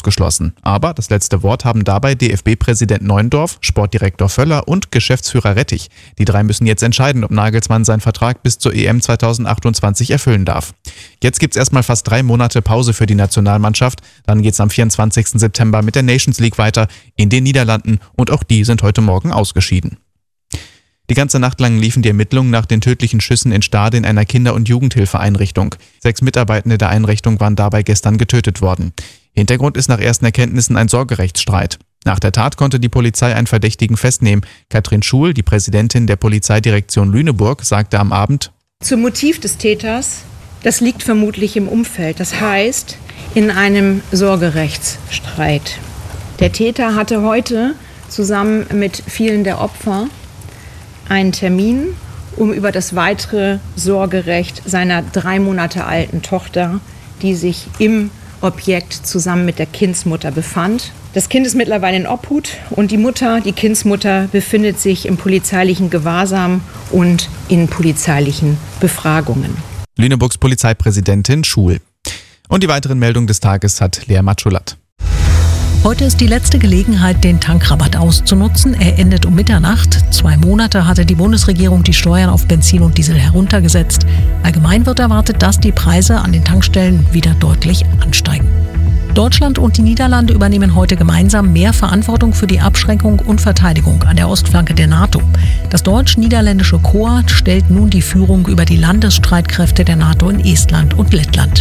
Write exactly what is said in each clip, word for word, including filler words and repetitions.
ausgeschlossen. Aber das letzte Wort haben dabei D F B-Präsident Neuendorf, Sportdirektor Völler und Geschäftsführer Rettich. Die drei müssen jetzt entscheiden, ob Nagelsmann seinen Vertrag bis zur E M zweitausendachtundzwanzig erfüllen darf. Jetzt gibt's erstmal fast drei Monate Pause für die Nationalmannschaft. Dann geht's am vierundzwanzigsten September mit der Nations League weiter in den Niederlanden und auch die sind heute Morgen ausgeschieden. Die ganze Nacht lang liefen die Ermittlungen nach den tödlichen Schüssen in Stade in einer Kinder- und Jugendhilfeeinrichtung. Sechs Mitarbeitende der Einrichtung waren dabei gestern getötet worden. Hintergrund ist nach ersten Erkenntnissen ein Sorgerechtsstreit. Nach der Tat konnte die Polizei einen Verdächtigen festnehmen. Katrin Schul, die Präsidentin der Polizeidirektion Lüneburg, sagte am Abend: Zum Motiv des Täters, das liegt vermutlich im Umfeld. Das heißt, in einem Sorgerechtsstreit. Der Täter hatte heute zusammen mit vielen der Opfer einen Termin, um über das weitere Sorgerecht seiner drei Monate alten Tochter, die sich im Objekt zusammen mit der Kindsmutter befand. Das Kind ist mittlerweile in Obhut und die Mutter, die Kindsmutter, befindet sich im polizeilichen Gewahrsam und in polizeilichen Befragungen. Lüneburgs Polizeipräsidentin Schul. Und die weiteren Meldungen des Tages hat Lea Matschulat. Heute ist die letzte Gelegenheit, den Tankrabatt auszunutzen. Er endet um Mitternacht. Zwei Monate hatte die Bundesregierung die Steuern auf Benzin und Diesel heruntergesetzt. Allgemein wird erwartet, dass die Preise an den Tankstellen wieder deutlich ansteigen. Deutschland und die Niederlande übernehmen heute gemeinsam mehr Verantwortung für die Abschreckung und Verteidigung an der Ostflanke der NATO. Das deutsch-niederländische Korps stellt nun die Führung über die Landesstreitkräfte der NATO in Estland und Lettland.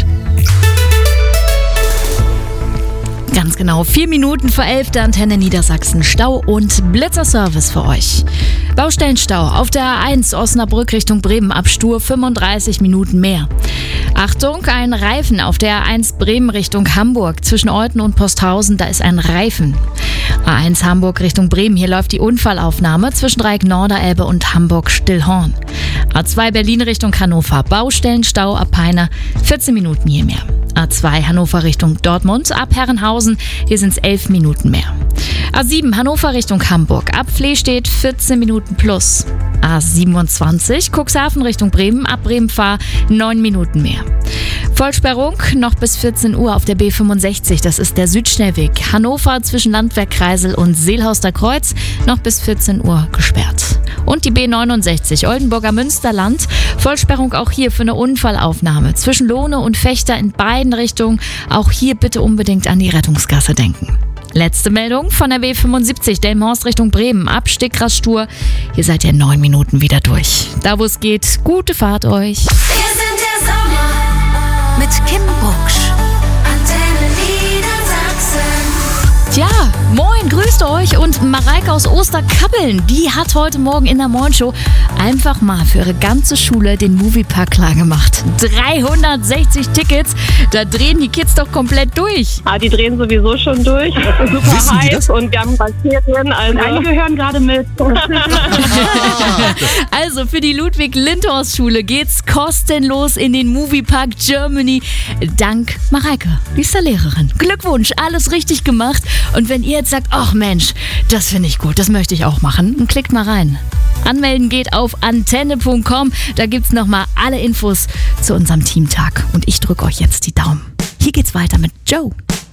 Ganz genau, vier Minuten vor elf der Antenne Niedersachsen. Stau und Blitzerservice für euch. Baustellenstau auf der A eins Osnabrück Richtung Bremen ab Stur, fünfunddreißig Minuten mehr. Achtung, ein Reifen auf der A eins Bremen Richtung Hamburg. Zwischen Olten und Posthausen, da ist ein Reifen. A eins Hamburg Richtung Bremen, hier läuft die Unfallaufnahme zwischen Dreieck Norderelbe und Hamburg-Stillhorn. A zwei Berlin Richtung Hannover, Baustellenstau ab Peine, vierzehn Minuten je mehr. A zwei Hannover Richtung Dortmund, ab Herrenhausen, hier sind es elf Minuten mehr. A sieben Hannover Richtung Hamburg, ab Flehstedt vierzehn Minuten plus. A siebenundzwanzig Cuxhaven Richtung Bremen, ab Bremen-Fahr neun Minuten mehr. Vollsperrung noch bis vierzehn Uhr auf der B fünfundsechzig, das ist der Südschnellweg. Hannover zwischen Landwehr-Kreisel und Seelhauster Kreuz noch bis vierzehn Uhr gesperrt. Und die B neunundsechzig Oldenburger Münsterland, Vollsperrung auch hier für eine Unfallaufnahme. Zwischen Lohne und Fechter in beiden Richtungen, auch hier bitte unbedingt an die Rettungsgasse denken. Letzte Meldung von der B fünfundsiebzig Delmenhorst Richtung Bremen, ab Stickrastur. Hier seid ihr neun Minuten wieder durch. Da wo es geht, gute Fahrt euch. Wir sind der Sommer mit Kim Bucksch. Antenne Niedersachsen. Tja, moin, grüßt euch und Mareike aus Osterkappeln, die hat heute Morgen in der Morgenshow einfach mal für ihre ganze Schule den Moviepark klar gemacht. dreihundertsechzig Tickets, da drehen die Kids doch komplett durch. Ah, die drehen sowieso schon durch. Super Wissen die das? heiß und wir haben Bakterien, also einige hören gerade mit. Also für die Ludwig-Lindhorst-Schule geht's kostenlos in den Moviepark Germany. Dank Mareike, die ist der Lehrerin. Glückwunsch, alles richtig gemacht. Und wenn ihr jetzt sagt, ach Mensch, das finde ich gut, das möchte ich auch machen, dann klickt mal rein. Anmelden geht auf antenne punkt com, da gibt's nochmal alle Infos zu unserem Teamtag. Und ich drücke euch jetzt die Daumen. Hier geht's weiter mit Joe.